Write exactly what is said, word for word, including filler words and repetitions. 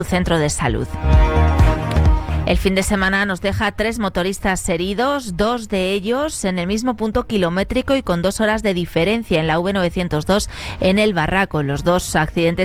centro de salud. El fin de semana nos deja tres motoristas heridos, dos de ellos en el mismo punto kilométrico y con dos horas de diferencia en la A V novecientos dos en El Barraco. Los dos accidentes